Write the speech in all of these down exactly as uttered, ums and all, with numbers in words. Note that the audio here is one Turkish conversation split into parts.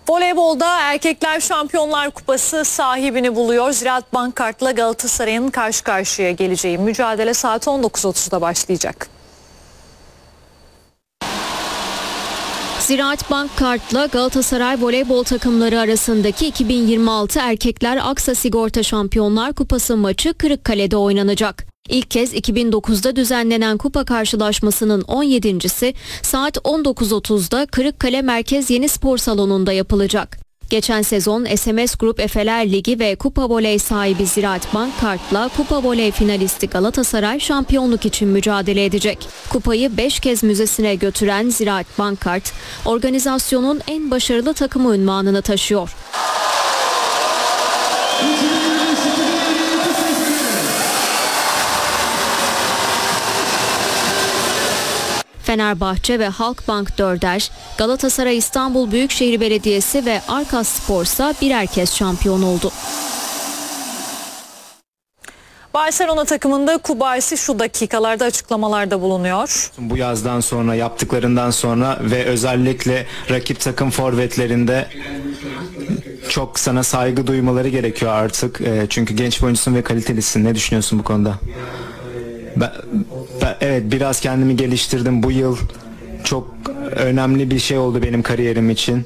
Voleybolda Erkekler Şampiyonlar Kupası sahibini buluyor. Ziraat Bankart'la Galatasaray'ın karşı karşıya geleceği mücadele saat on dokuz otuzda başlayacak. Ziraat Bankkart'la Galatasaray voleybol takımları arasındaki iki bin yirmi altı Erkekler Aksa Sigorta Şampiyonlar Kupası maçı Kırıkkale'de oynanacak. İlk kez iki bin dokuzda düzenlenen kupa karşılaşmasının on yedincisi saat on dokuz otuzda Kırıkkale Merkez Yeni Spor Salonu'nda yapılacak. Geçen sezon S M S Grup Efeler Ligi ve Kupa Voley sahibi Ziraat Bankkart'la Kupa Voley finalisti Galatasaray şampiyonluk için mücadele edecek. Kupayı beş kez müzesine götüren Ziraat Bankart, organizasyonun en başarılı takımı unvanını taşıyor. Fenerbahçe ve Halkbank dörder, Galatasaray İstanbul Büyükşehir Belediyesi ve Arkas Spor'sa birer kez şampiyon oldu. Barcelona takımında Kubaysi şu dakikalarda açıklamalarda bulunuyor. Bu yazdan sonra, yaptıklarından sonra ve özellikle rakip takım forvetlerinde çok sana saygı duymaları gerekiyor artık. Çünkü genç bir oyuncusun ve kalitelisin. Ne düşünüyorsun bu konuda? Ben, ben, evet biraz kendimi geliştirdim. Bu yıl çok önemli bir şey oldu benim kariyerim için.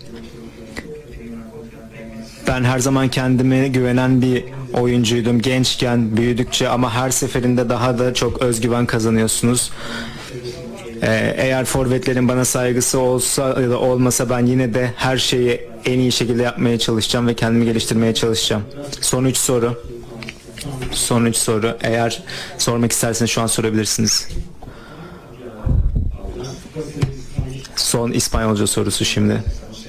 Ben her zaman kendime güvenen bir oyuncuydum. Gençken, büyüdükçe ama her seferinde daha da çok özgüven kazanıyorsunuz. Ee, eğer forvetlerin bana saygısı olsa ya da olmasa ben yine de her şeyi en iyi şekilde yapmaya çalışacağım ve kendimi geliştirmeye çalışacağım. Son üç soru. Son üç soru. Eğer sormak isterseniz şu an sorabilirsiniz. Son İspanyolca sorusu şimdi.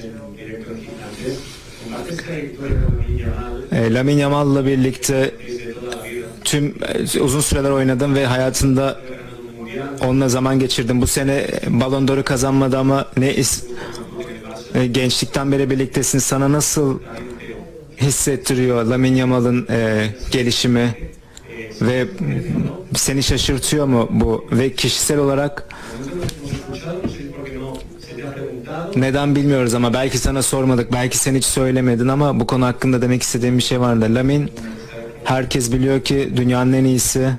E, Lamine Yamal'la birlikte tüm uzun süreler oynadım ve hayatında onunla zaman geçirdim. Bu sene Ballon d'Or'u kazanmadı ama ne is e, gençlikten beri birliktesin. Sana nasıl hissettiriyor Lamine Yamal'ın e, gelişimi ve seni şaşırtıyor mu bu? Ve kişisel olarak neden bilmiyoruz ama belki sana sormadık, belki sen hiç söylemedin ama bu konu hakkında demek istediğim bir şey vardı. Lamine, herkes biliyor ki dünyanın en iyisi.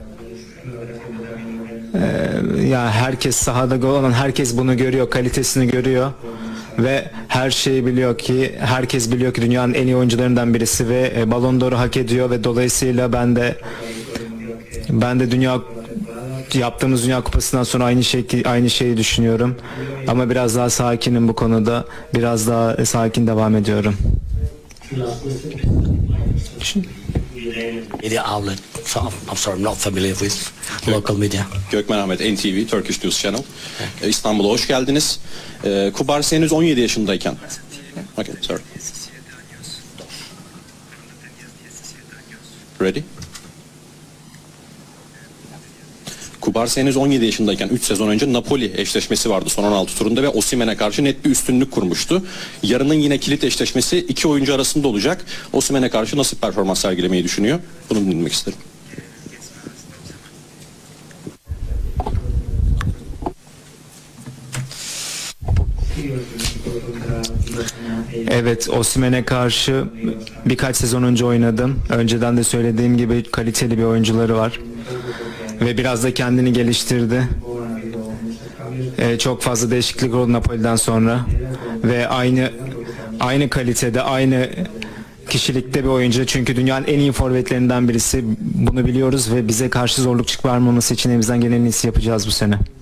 Ee, ya herkes sahada gol olan herkes bunu görüyor, kalitesini görüyor ve her şeyi biliyor ki herkes biliyor ki dünyanın en iyi oyuncularından birisi ve e, Ballon d'Or'u hak ediyor ve dolayısıyla ben de ben de dünya yaptığımız Dünya Kupası'ndan sonra aynı şey aynı şeyi düşünüyorum. Ama biraz daha sakinim bu konuda. Biraz daha sakin devam ediyorum. Media outlet, so I'm sorry, I'm not familiar with local media. Gökmen Ahmet, N T V, Turkish News Channel. Ee, İstanbul'a hoş geldiniz. Ee, Kubarsi henüz on yedi yaşındayken. Okay, sorry. Ready? Kubarsi henüz on yedi yaşındayken üç sezon önce Napoli eşleşmesi vardı son on altı turunda ve Osimhen'e karşı net bir üstünlük kurmuştu. Yarının yine kilit eşleşmesi iki oyuncu arasında olacak. Osimhen'e karşı nasıl performans sergilemeyi düşünüyor? Bunu dinlemek isterim. Evet, Osimhen'e karşı birkaç sezon önce oynadım. Önceden de söylediğim gibi kaliteli bir oyuncuları var. Ve biraz da kendini geliştirdi. Ee, çok fazla değişiklik oldu Napoli'den sonra. Ve aynı aynı kalitede, aynı kişilikte bir oyuncu. Çünkü dünyanın en iyi forvetlerinden birisi. Bunu biliyoruz ve bize karşı zorluk çıkarmaması için elimizden gelen en iyisi yapacağız bu sene.